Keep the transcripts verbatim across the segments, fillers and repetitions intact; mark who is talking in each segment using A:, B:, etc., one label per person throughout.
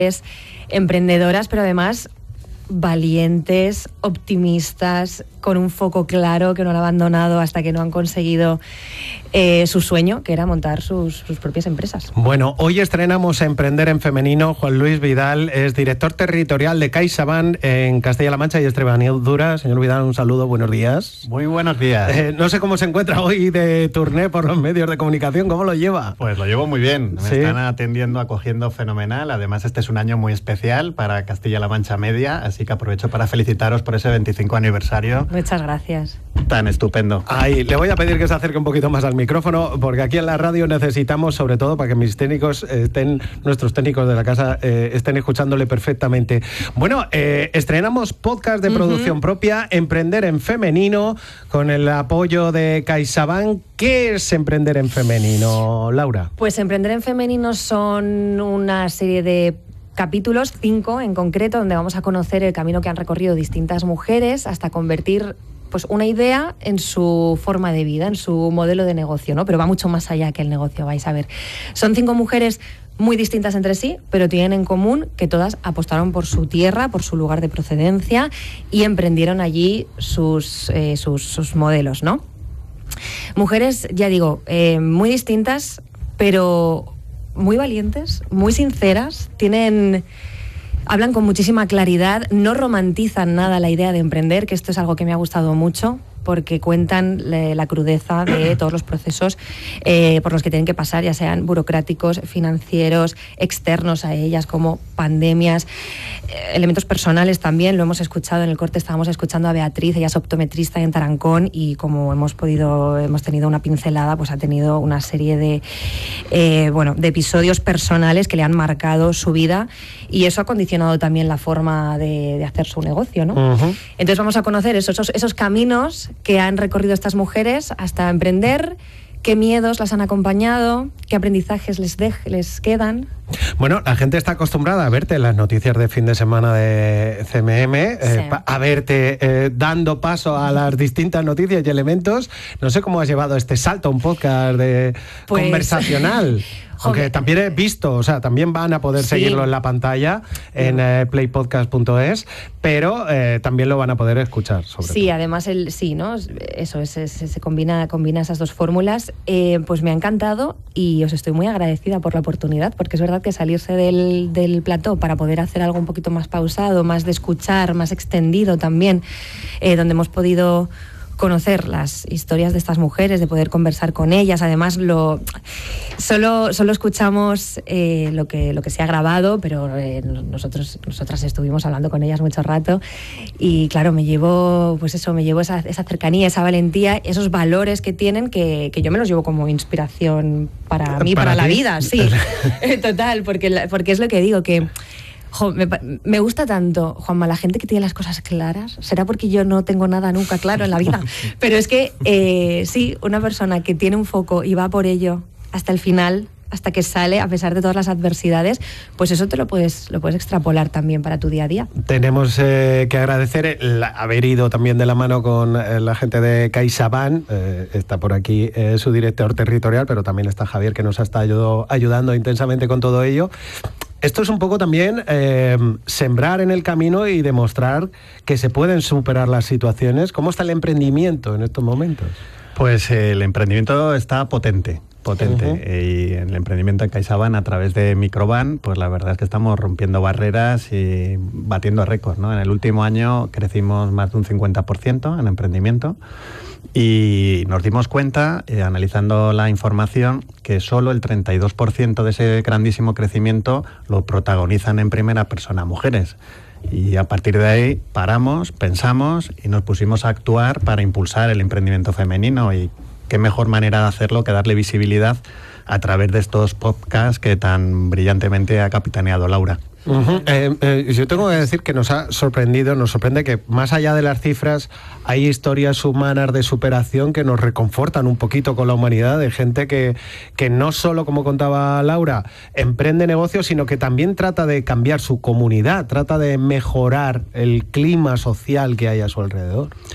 A: emprendedoras, pero además valientes, optimistas, con un foco claro, que no han abandonado hasta que no han conseguido eh, su sueño, que era montar sus, sus propias empresas.
B: Bueno, hoy estrenamos Emprender en Femenino. Juan Luis Vidal es director territorial de CaixaBank en Castilla-La Mancha y Extremadura. Señor Vidal, un saludo, buenos días.
C: Muy buenos días.
B: Eh, no sé cómo se encuentra hoy de turné por los medios de comunicación, ¿cómo lo lleva?
C: Pues lo llevo muy bien, me
B: ¿Sí?
C: están atendiendo, acogiendo fenomenal. Además, este es un año muy especial para Castilla-La Mancha Media, así que aprovecho para felicitaros por ese veinticinco aniversario.
A: Muchas gracias.
C: Tan estupendo.
B: Ay, le voy a pedir que se acerque un poquito más al micrófono, porque aquí en la radio necesitamos, sobre todo, para que mis técnicos estén, nuestros técnicos de la casa, eh, estén escuchándole perfectamente. Bueno, eh, estrenamos podcast de uh-huh. producción propia, Emprender en Femenino, con el apoyo de CaixaBank. ¿Qué es Emprender en Femenino, Laura?
A: Pues Emprender en Femenino son una serie de capítulos, cinco en concreto, donde vamos a conocer el camino que han recorrido distintas mujeres hasta convertir pues una idea en su forma de vida, en su modelo de negocio, ¿no? Pero va mucho más allá que el negocio, vais a ver. Son cinco mujeres muy distintas entre sí, pero tienen en común que todas apostaron por su tierra, por su lugar de procedencia y emprendieron allí sus, eh, sus, sus modelos, ¿no? Mujeres, ya digo, eh, muy distintas, pero muy valientes, muy sinceras, tienen... hablan con muchísima claridad, no romantizan nada la idea de emprender, que esto es algo que me ha gustado mucho, porque cuentan la crudeza de todos los procesos eh, por los que tienen que pasar, ya sean burocráticos, financieros, externos a ellas, como pandemias, eh, elementos personales también. Lo hemos escuchado en el corte, estábamos escuchando a Beatriz, ella es optometrista en Tarancón, y como hemos podido, hemos tenido una pincelada, pues ha tenido una serie de, eh, bueno, de episodios personales que le han marcado su vida, y eso ha condicionado también la forma de, de hacer su negocio, ¿no? Uh-huh. Entonces vamos a conocer esos, esos, esos caminos que han recorrido estas mujeres hasta emprender, qué miedos las han acompañado, qué aprendizajes les, de, les quedan.
B: Bueno, la gente está acostumbrada a verte en las noticias de fin de semana de C M M, sí. eh, a verte eh, dando paso a las distintas noticias y elementos. No sé cómo has llevado este salto a un podcast de pues... conversacional. Aunque también he visto, o sea, también van a poder sí. seguirlo en la pantalla, en eh, play podcast punto es, pero eh, también lo van a poder escuchar, sobre
A: Sí,
B: todo.
A: además, el, sí, ¿no? Eso, es, es, se combina, combina esas dos fórmulas. Eh, pues me ha encantado y os estoy muy agradecida por la oportunidad, porque es verdad que salirse del, del plató para poder hacer algo un poquito más pausado, más de escuchar, más extendido también, eh, donde hemos podido conocer las historias de estas mujeres, de poder conversar con ellas. Además, lo solo, solo escuchamos eh, lo, que, lo que se ha grabado, pero eh, nosotros, nosotras estuvimos hablando con ellas mucho rato, y claro, me llevo, pues eso, me llevo esa, esa cercanía, esa valentía, esos valores que tienen, que, que yo me los llevo como inspiración para mí, para, para la vida, sí, total, porque, porque es lo que digo, que Jo, me, me gusta tanto, Juanma, la gente que tiene las cosas claras. Será porque yo no tengo nada nunca claro en la vida, pero es que eh, sí, una persona que tiene un foco y va por ello hasta el final, hasta que sale, a pesar de todas las adversidades, pues eso te lo puedes, lo puedes extrapolar también para tu día a día.
B: Tenemos eh, que agradecer el haber ido también de la mano con eh, la gente de CaixaBank. Eh, está por aquí eh, su director territorial, pero también está Javier, que nos ha estado ayudando intensamente con todo ello. Esto es un poco también eh, sembrar en el camino y demostrar que se pueden superar las situaciones. ¿Cómo está el emprendimiento en estos momentos?
C: Pues eh, el emprendimiento está potente. potente uh-huh. Y en el emprendimiento de CaixaBank a través de Microban, pues la verdad es que estamos rompiendo barreras y batiendo récords, ¿no? En el último año crecimos más de un cincuenta por ciento en emprendimiento, y nos dimos cuenta, eh, analizando la información, que solo el treinta y dos por ciento de ese grandísimo crecimiento lo protagonizan en primera persona mujeres. Y a partir de ahí paramos, pensamos y nos pusimos a actuar para impulsar el emprendimiento femenino. Y qué mejor manera de hacerlo que darle visibilidad a través de estos podcasts que tan brillantemente ha capitaneado Laura.
B: Uh-huh. eh, eh, yo tengo que decir que nos ha sorprendido, nos sorprende que más allá de las cifras hay historias humanas de superación que nos reconfortan un poquito con la humanidad, de gente que, que no solo, como contaba Laura, emprende negocios, sino que también trata de cambiar su comunidad, trata de mejorar el clima social que hay a su alrededor.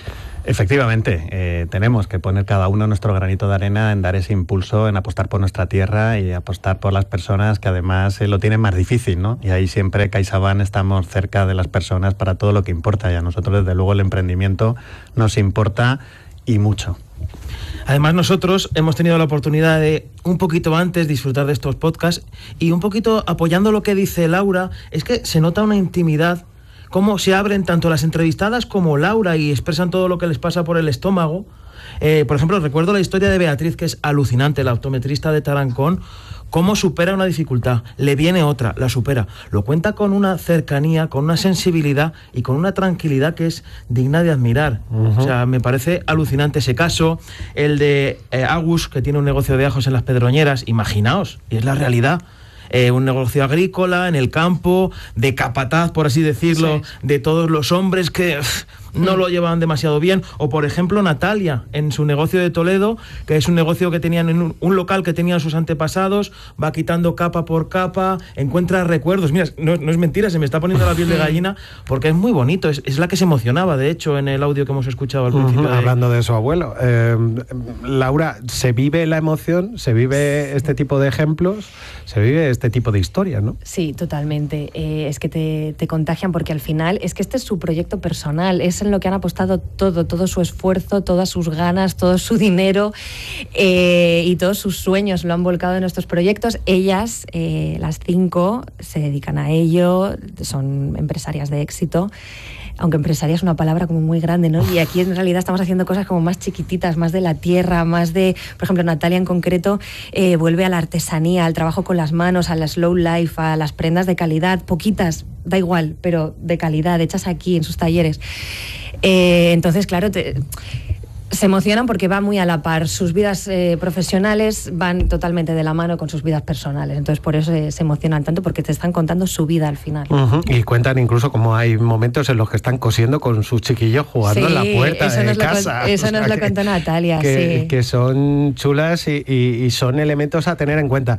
C: Efectivamente, eh, tenemos que poner cada uno nuestro granito de arena en dar ese impulso, en apostar por nuestra tierra y apostar por las personas que además eh, lo tienen más difícil, ¿no? Y ahí siempre CaixaBank estamos cerca de las personas para todo lo que importa, y a nosotros desde luego el emprendimiento nos importa y mucho.
D: Además, nosotros hemos tenido la oportunidad de, un poquito antes, disfrutar de estos podcasts, y un poquito apoyando lo que dice Laura, es que se nota una intimidad, cómo se abren tanto las entrevistadas como Laura y expresan todo lo que les pasa por el estómago. Eh, por ejemplo, recuerdo la historia de Beatriz, que es alucinante, la optometrista de Tarancón, cómo supera una dificultad, le viene otra, la supera. Lo cuenta con una cercanía, con una sensibilidad y con una tranquilidad que es digna de admirar. Uh-huh. O sea, me parece alucinante ese caso. El de eh, Agus, que tiene un negocio de ajos en las Pedroñeras, imaginaos, y es la realidad. Eh, un negocio agrícola, en el campo, de capataz, por así decirlo, sí. de todos los hombres que uf, no lo llevaban demasiado bien. O, por ejemplo, Natalia, en su negocio de Toledo, que es un negocio que tenían en un, un local que tenían sus antepasados, va quitando capa por capa, encuentra recuerdos. Mira, no, no es mentira, se me está poniendo la piel de gallina, porque es muy bonito. Es, es la que se emocionaba, de hecho, en el audio que hemos escuchado al principio.
B: Uh-huh, de... Hablando de su abuelo. Eh, Laura, ¿se vive la emoción? ¿Se vive este tipo de ejemplos? ¿Se vive este tipo de historias, no?
A: Sí, totalmente. Eh, es que te, te contagian, porque al final es que este es su proyecto personal, es en lo que han apostado todo, todo su esfuerzo, todas sus ganas, todo su dinero eh, y todos sus sueños lo han volcado en estos proyectos. Ellas, eh, las cinco, se dedican a ello, son empresarias de éxito. Aunque empresaria es una palabra como muy grande, ¿no? Y aquí en realidad estamos haciendo cosas como más chiquititas, más de la tierra, más de... Por ejemplo, Natalia en concreto eh, vuelve a la artesanía, al trabajo con las manos, a la slow life, a las prendas de calidad, poquitas, da igual, pero de calidad, hechas aquí en sus talleres. Eh, entonces, claro, te... se emocionan porque va muy a la par. Sus vidas eh, profesionales van totalmente de la mano con sus vidas personales. Entonces, por eso se, se emocionan tanto, porque te están contando su vida al final.
B: Uh-huh. Y cuentan incluso cómo hay momentos en los que están cosiendo con sus chiquillos jugando
A: sí,
B: en la puerta
A: eso
B: de
A: nos
B: casa.
A: Lo, eso o sea, nos lo contó Natalia,
B: que,
A: sí.
B: Que son chulas y, y, y son elementos a tener en cuenta.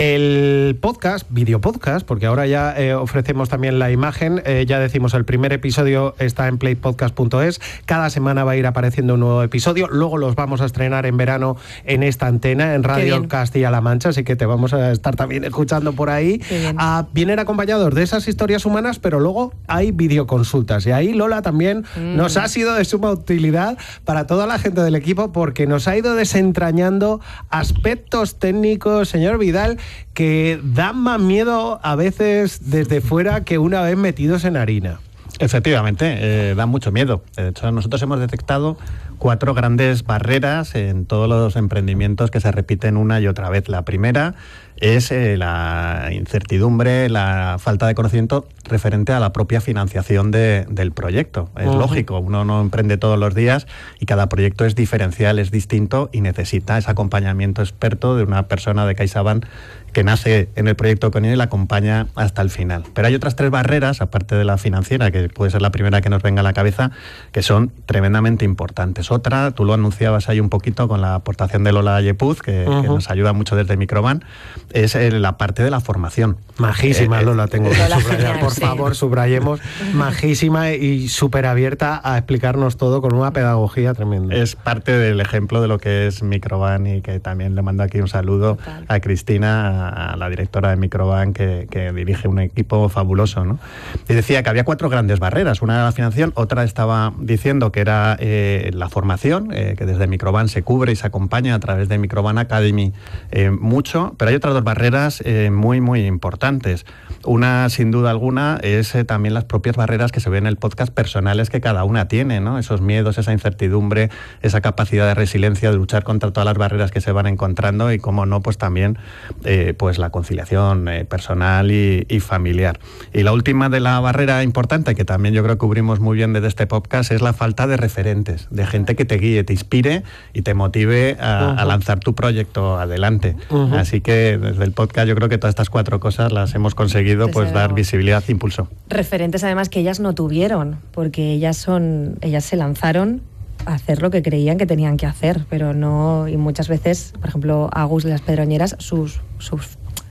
B: El podcast, video podcast, porque ahora ya eh, ofrecemos también la imagen, eh, ya decimos, el primer episodio está en playpodcast punto es. Cada semana va a ir apareciendo un nuevo episodio. Luego los vamos a estrenar en verano en esta antena, en Radio Castilla-La Mancha, así que te vamos a estar también escuchando por ahí. Ah, vienen acompañados de esas historias humanas, pero luego hay videoconsultas, y ahí Lola también mm. nos ha sido de suma utilidad para toda la gente del equipo, porque nos ha ido desentrañando aspectos técnicos, señor Vidal, que dan más miedo a veces desde fuera que una vez metidos en harina.
C: Efectivamente, eh, da mucho miedo. De hecho, nosotros hemos detectado cuatro grandes barreras en todos los emprendimientos que se repiten una y otra vez. La primera es eh, la incertidumbre, la falta de conocimiento referente a la propia financiación de, del proyecto. Es uh-huh. lógico, uno no emprende todos los días y cada proyecto es diferencial, es distinto y necesita ese acompañamiento experto de una persona de CaixaBank que nace en el proyecto con él y la acompaña hasta el final. Pero hay otras tres barreras, aparte de la financiera, que puede ser la primera que nos venga a la cabeza, que son tremendamente importantes. Otra, tú lo anunciabas ahí un poquito con la aportación de Lola Yepuz, que, uh-huh. que nos ayuda mucho desde Microban, es la parte de la formación.
B: Majísima, eh, Lola, tengo que
A: Lola
B: subrayar.
A: Genial,
B: por
A: sí.
B: favor, subrayemos. Majísima y súper abierta a explicarnos todo con una pedagogía tremenda.
C: Es parte del ejemplo de lo que es Microban, y que también le mando aquí un saludo Total. a Cristina, a la directora de Microban, que, que dirige un equipo fabuloso, ¿no? Y decía que había cuatro grandes barreras. Una era la financiación, otra estaba diciendo que era eh, la formación, eh, que desde Microban se cubre y se acompaña a través de Microban Academy eh, mucho, pero hay otras dos barreras eh, muy, muy importantes. Una, sin duda alguna, es eh, también las propias barreras que se ven en el podcast personales que cada una tiene, ¿no? Esos miedos, esa incertidumbre, esa capacidad de resiliencia de luchar contra todas las barreras que se van encontrando, y, como no, pues también eh, pues la conciliación eh, personal y, y familiar. Y la última de la barrera importante, que también yo creo que cubrimos muy bien desde este podcast, es la falta de referentes, de gente que te guíe, te inspire y te motive a, uh-huh. a lanzar tu proyecto adelante. Uh-huh. Así que desde el podcast yo creo que todas estas cuatro cosas las hemos conseguido Desde pues dar visibilidad e impulso.
A: Referentes además que ellas no tuvieron, porque ellas son, ellas se lanzaron a hacer lo que creían que tenían que hacer, pero no, y muchas veces, por ejemplo, Agus de las Pedroñeras, sus, sus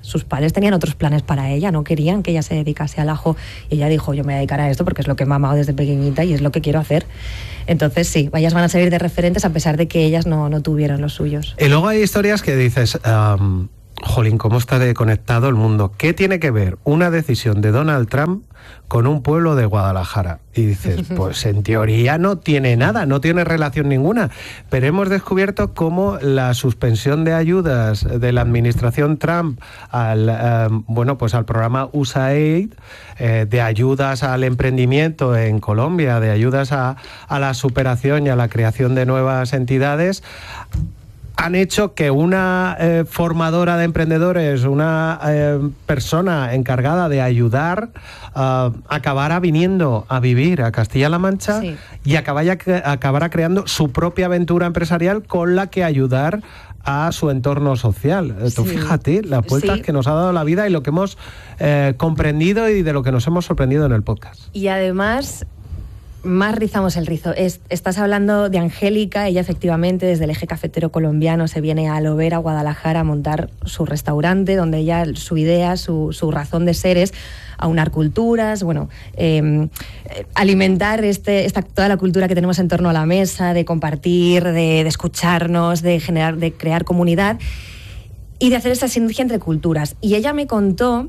A: sus padres tenían otros planes para ella, no querían que ella se dedicase al ajo. Y ella dijo, yo me voy a dedicar a esto porque es lo que he mamado desde pequeñita y es lo que quiero hacer. Entonces sí, ellas van a servir de referentes a pesar de que ellas no, no tuvieron los suyos.
B: Y luego hay historias que dices... Um... Jolín, ¿cómo está desconectado el mundo? ¿Qué tiene que ver una decisión de Donald Trump con un pueblo de Guadalajara? Y dices, pues en teoría no tiene nada, no tiene relación ninguna. Pero hemos descubierto cómo la suspensión de ayudas de la administración Trump al, eh, bueno, pues al programa U S A I D, eh, de ayudas al emprendimiento en Colombia, de ayudas a, a la superación y a la creación de nuevas entidades, han hecho que una eh, formadora de emprendedores, una eh, persona encargada de ayudar, uh, acabara viniendo a vivir a Castilla-La Mancha, sí, y acabara, acabara creando su propia aventura empresarial con la que ayudar a su entorno social. Sí. Tú fíjate las vueltas sí. que nos ha dado la vida y lo que hemos eh, comprendido y de lo que nos hemos sorprendido en el podcast.
A: Y además... más rizamos el rizo. Es, estás hablando de Angélica, ella efectivamente desde el eje cafetero colombiano se viene a Lovera, Guadalajara, a montar su restaurante, donde ella, su idea, su, su razón de ser es aunar culturas, bueno, eh, alimentar este, esta, toda la cultura que tenemos en torno a la mesa, de compartir, de, de escucharnos, de generar, de crear comunidad y de hacer esa sinergia entre culturas. Y ella me contó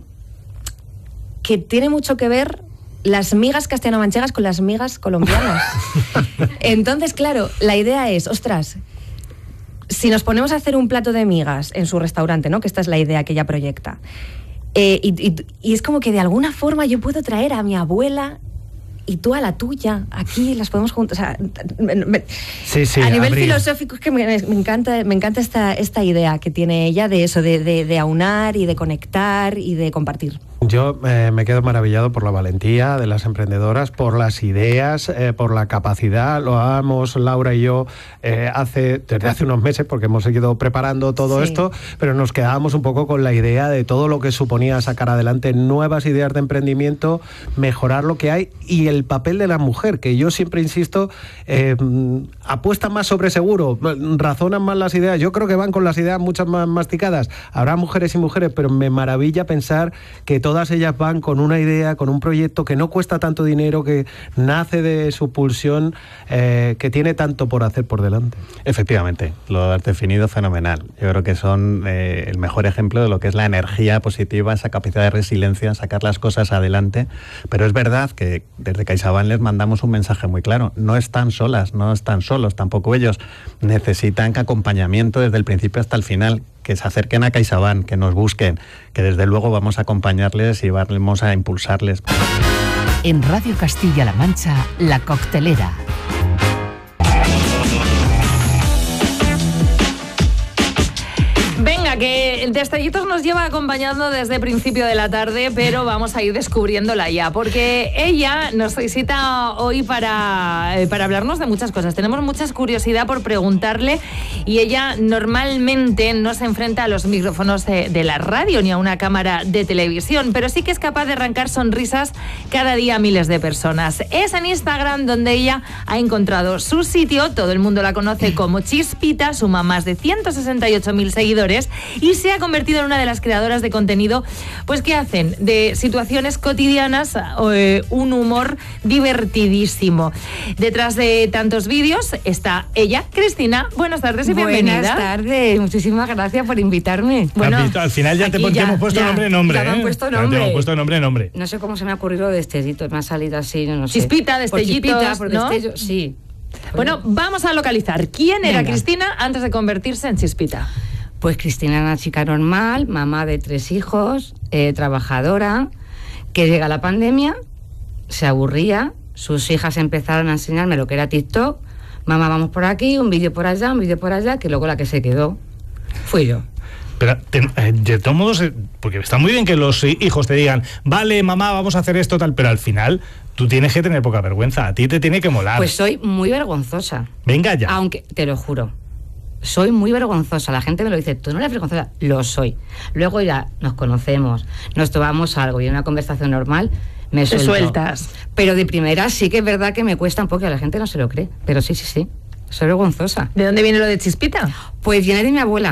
A: que tiene mucho que ver las migas castellano-manchegas con las migas colombianas. Entonces, claro, la idea es, ostras, si nos ponemos a hacer un plato de migas en su restaurante, ¿no? Que esta es la idea que ella proyecta, eh, y, y, y es como que de alguna forma yo puedo traer a mi abuela y tú a la tuya, aquí las podemos juntar. O sea, me, me,
B: sí, sí,
A: a nivel
B: abrir.
A: filosófico es que me, me encanta, me encanta esta, esta idea que tiene ella de eso, de, de, de aunar y de conectar y de compartir.
B: Yo eh, me quedo maravillado por la valentía de las emprendedoras, por las ideas, eh, por la capacidad. Lo hablábamos Laura y yo eh, hace desde hace unos meses, porque hemos seguido preparando todo sí. esto, pero nos quedábamos un poco con la idea de todo lo que suponía sacar adelante nuevas ideas de emprendimiento, mejorar lo que hay y el papel de la mujer, que yo siempre insisto, eh, apuestan más sobre seguro, razonan más las ideas. Yo creo que van con las ideas muchas más masticadas. Habrá mujeres y mujeres, pero me maravilla pensar que todo todas ellas van con una idea, con un proyecto que no cuesta tanto dinero, que nace de su pulsión, eh, que tiene tanto por hacer por delante.
C: Efectivamente, lo has definido fenomenal. Yo creo que son eh, el mejor ejemplo de lo que es la energía positiva, esa capacidad de resiliencia, sacar las cosas adelante. Pero es verdad que desde CaixaBank les mandamos un mensaje muy claro. No están solas, no están solos, tampoco ellos. Necesitan acompañamiento desde el principio hasta el final. Que se acerquen a CaixaBank, que nos busquen, que desde luego vamos a acompañarles y vamos a impulsarles.
E: En Radio Castilla-La Mancha, La Coctelera.
F: Venga, que Destellitos nos lleva acompañando desde el principio de la tarde, pero vamos a ir descubriéndola ya, porque ella nos visita hoy para, eh, para hablarnos de muchas cosas. Tenemos mucha curiosidad por preguntarle y ella normalmente no se enfrenta a los micrófonos de, de la radio ni a una cámara de televisión, pero sí que es capaz de arrancar sonrisas cada día a miles de personas. Es en Instagram donde ella ha encontrado su sitio, todo el mundo la conoce como Chispita, suma más de ciento sesenta y ocho mil seguidores y se ha convertido en una de las creadoras de contenido pues que hacen de situaciones cotidianas eh, un humor divertidísimo. Detrás de tantos vídeos está ella, Cristina. Buenas tardes y bienvenida.
G: Buenas tardes, muchísimas gracias por invitarme.
H: Bueno, al final ya te, te
G: ya,
H: hemos puesto
G: ya,
H: nombre en nombre.
G: Ya me han puesto
H: ¿eh?
G: nombre.
H: Te hemos puesto nombre en nombre.
G: No sé cómo se me ha ocurrido Destellitos, me ha salido así, no, no sé.
F: Chispita, Destellitos,
G: por chispita, por
F: ¿no?
G: destello, sí.
F: Bueno, vamos a localizar. ¿Quién era
G: Venga.
F: Cristina antes de convertirse en Chispita?
G: Pues Cristina era una chica normal, mamá de tres hijos, eh, trabajadora, que llega la pandemia, se aburría, sus hijas empezaron a enseñarme lo que era TikTok, mamá vamos por aquí, un vídeo por allá, un vídeo por allá, que luego la que se quedó fui yo.
H: Pero te, de todos modos, porque está muy bien que los hijos te digan, vale, mamá, vamos a hacer esto, tal, pero al final tú tienes que tener poca vergüenza, a ti te tiene que molar.
G: Pues soy muy vergonzosa.
H: Venga ya.
G: Aunque, te lo juro, soy muy vergonzosa. La gente me lo dice, tú no eres vergonzosa. Lo soy. Luego ya nos conocemos, nos tomamos algo y en una conversación normal me
F: Te
G: suelto.
F: sueltas.
G: Pero de primera sí que es verdad que me cuesta un poco, la gente no se lo cree. Pero sí, sí, sí. Soy vergonzosa.
F: ¿De dónde viene lo de Chispita?
G: Pues viene de mi abuela.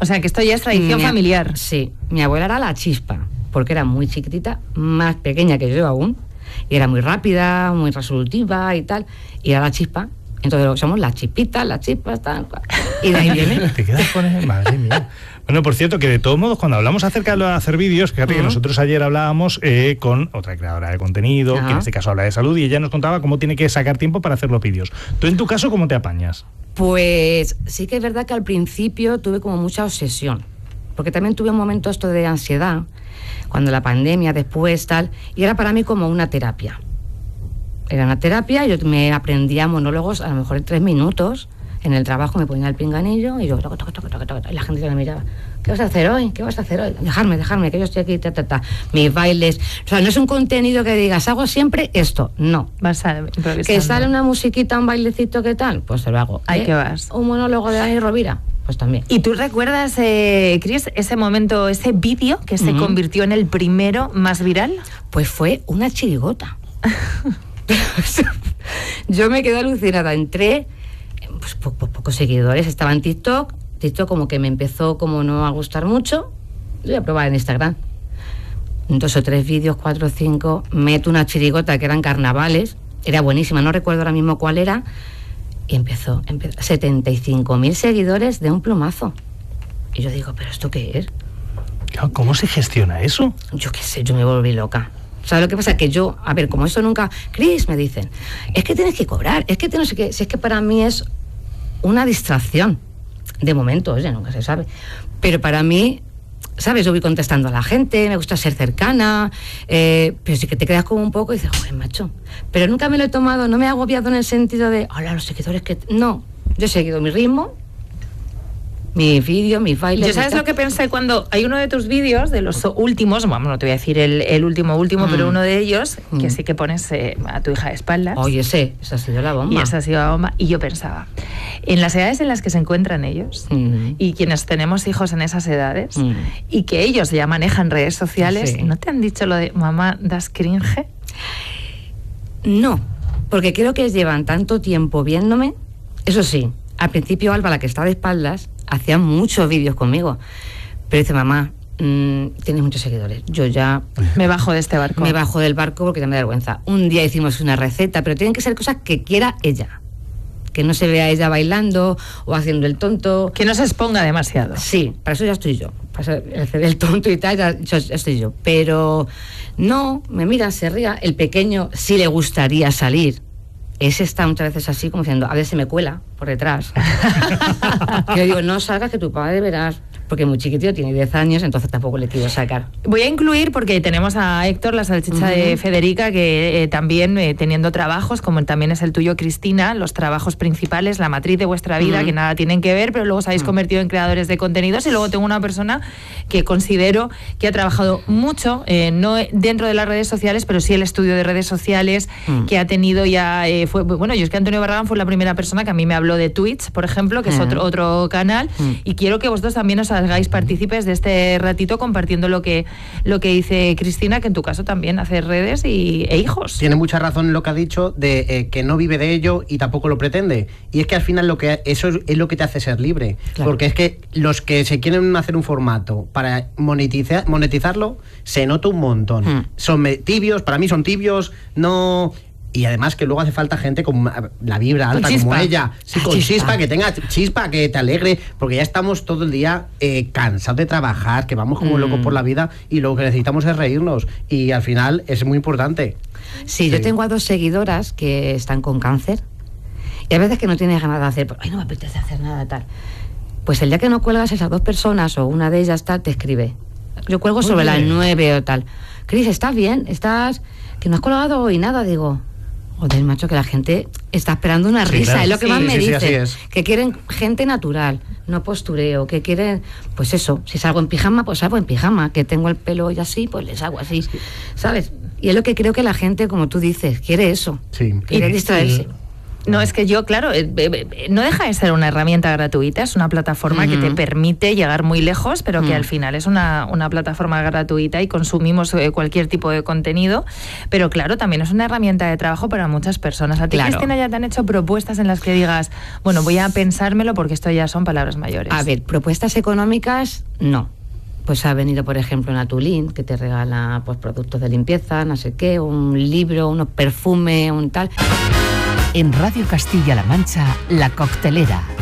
F: O sea, que esto ya es tradición
G: mi,
F: familiar.
G: Sí, mi abuela era la chispa, porque era muy chiquitita, más pequeña que yo aún, y era muy rápida, muy resolutiva y tal, y era la chispa. Entonces somos las chispitas, las chispas, tal, y de ahí viene.
H: Te quedas con el... Madre mía. Bueno, por cierto, que de todos modos, cuando hablamos acerca de hacer vídeos, fíjate uh-huh. que nosotros ayer hablábamos eh, con otra creadora de contenido, uh-huh. que en este caso habla de salud, y ella nos contaba cómo tiene que sacar tiempo para hacer los vídeos. ¿Tú en tu caso cómo te apañas?
G: Pues sí que es verdad que al principio tuve como mucha obsesión, porque también tuve un momento esto de ansiedad, cuando la pandemia, después, tal, y era para mí como una terapia. Era una terapia, yo me aprendía monólogos a lo mejor en tres minutos. En el trabajo me ponía el pinganillo y yo toco, toco, toco, toco, toco, y la gente me miraba. ¿Qué vas a hacer hoy? ¿Qué vas a hacer hoy? Dejarme, dejarme, que yo estoy aquí, ta, ta, ta. Mis bailes. O sea, no es un contenido que digas, hago siempre esto. No.
F: Vas a improvisar.
G: Que sale una musiquita, un bailecito, ¿qué tal? Pues se lo hago.
F: Ahí
G: ¿Eh?
F: que vas.
G: Un monólogo de Dani Rovira. Pues también.
F: ¿Y tú recuerdas, eh, Cris, ese momento, ese vídeo que se uh-huh. convirtió en el primero más viral?
G: Pues fue una chirigota. Yo me quedé alucinada. Entré, pues po- po- pocos seguidores, estaba en TikTok. TikTok como que me empezó como no a gustar mucho. Voy a probar en Instagram. Dos o tres vídeos, cuatro o cinco. Meto una chirigota que eran carnavales. Era buenísima, no recuerdo ahora mismo cuál era. Y empezó, empezó setenta y cinco mil seguidores de un plumazo. Y yo digo, ¿pero esto qué es?
H: ¿Cómo se gestiona eso?
G: Yo qué sé, yo me volví loca. ¿Sabes lo que pasa? Que yo, a ver, como eso nunca... Cris, me dicen, es que tienes que cobrar, es que no sé qué... Si es que para mí es una distracción. De momento, oye, nunca se sabe. Pero para mí, ¿sabes? Yo voy contestando a la gente, me gusta ser cercana, eh, pero sí que te quedas como un poco y dices, joder, macho. Pero nunca me lo he tomado, no me he agobiado en el sentido de, hola, los seguidores que... No, yo he seguido mi ritmo, mis vídeos, mis bailes...
F: Yo sabes lo que pensé cuando hay uno de tus vídeos, de los últimos, bueno, no te voy a decir el, el último último, mm. pero uno de ellos, mm. que sí que pones eh, a tu hija de espaldas.
G: Oye, sí, esa ha sido la bomba.
F: Y esa ha sido la bomba. Y yo pensaba, en las edades en las que se encuentran ellos, mm. y quienes tenemos hijos en esas edades, mm. y que ellos ya manejan redes sociales, sí. ¿no te han dicho lo de mamá, das cringe?
G: No, porque creo que llevan tanto tiempo viéndome. Eso sí, al principio Alba, la que está de espaldas, hacía muchos vídeos conmigo, pero dice, mamá, mmm, tienes muchos seguidores, yo ya
F: me bajo de este barco.
G: Me bajo del barco porque ya me da vergüenza. Un día hicimos una receta, pero tienen que ser cosas que quiera ella, que no se vea ella bailando o haciendo el tonto,
F: que no se exponga demasiado.
G: Sí, para eso ya estoy yo, para hacer el tonto y tal, ya, ya estoy yo, pero no, me mira, se ría. El pequeño sí le gustaría salir. Ese está muchas veces así, como diciendo, a ver si me cuela por detrás. Yo digo, no salgas, que tu padre verás. Porque muy chiquitito, tiene diez años, entonces tampoco le quiero sacar.
F: Voy a incluir, porque tenemos a Héctor, la salchicha uh-huh. de Federica, que eh, también eh, teniendo trabajos, como también es el tuyo, Cristina, los trabajos principales, la matriz de vuestra vida, uh-huh. que nada tienen que ver, pero luego os habéis uh-huh. convertido en creadores de contenidos. Y luego tengo una persona que considero que ha trabajado mucho, eh, no dentro de las redes sociales, pero sí el estudio de redes sociales, uh-huh. que ha tenido ya... Eh, fue, bueno, yo es que Antonio Barragán fue la primera persona que a mí me habló de Twitch, por ejemplo, que uh-huh. es otro, otro canal, uh-huh. y quiero que vosotros también os hagáis partícipes de este ratito compartiendo lo que lo que dice Cristina, que en tu caso también hace redes y, e hijos.
I: Tiene mucha razón en lo que ha dicho de eh, que no vive de ello y tampoco lo pretende. Y es que al final lo que eso es, es lo que te hace ser libre. Claro. Porque es que los que se quieren hacer un formato para monetizar, monetizarlo, se nota un montón. Hmm. Son tibios, para mí son tibios, no... Y además que luego hace falta gente con la vibra alta como ella, sí, con chispa. chispa, que tenga chispa, que te alegre, porque ya estamos todo el día eh, cansados de trabajar, que vamos como mm. locos por la vida y lo que necesitamos es reírnos y al final es muy importante.
G: Sí, sí, yo tengo a dos seguidoras que están con cáncer y a veces que no tienes ganas de hacer, ay, no me apetece hacer nada tal. Pues el día que no cuelgas, esas dos personas o una de ellas tal, te escribe. Yo cuelgo muy sobre bien. Las nueve o tal. Cris, ¿estás bien? ¿Estás...? Que no has colgado hoy nada, digo... Joder, macho, que la gente está esperando una sí, risa, claro. Es lo que sí, más me sí, dicen, sí, que quieren gente natural, no postureo, que quieren, pues eso, si salgo en pijama, pues salgo en pijama, que tengo el pelo hoy así, pues les hago así, ¿sabes? Y es lo que creo que la gente, como tú dices, quiere eso, sí. quiere
F: y,
G: distraerse.
F: No, es que yo, claro, eh, eh, no deja de ser una herramienta gratuita, es una plataforma uh-huh. que te permite llegar muy lejos, pero que uh-huh. al final es una, una plataforma gratuita y consumimos eh, cualquier tipo de contenido, pero claro, también es una herramienta de trabajo para muchas personas. ¿A ti, claro. Cristina, ya te han hecho propuestas en las que digas, bueno, voy a pensármelo porque esto ya son palabras mayores?
G: A ver, propuestas económicas, no. Pues ha venido, por ejemplo, Natulín, que te regala pues productos de limpieza, no sé qué, un libro, un perfume, un tal.
E: En Radio Castilla-La Mancha, La Coctelera.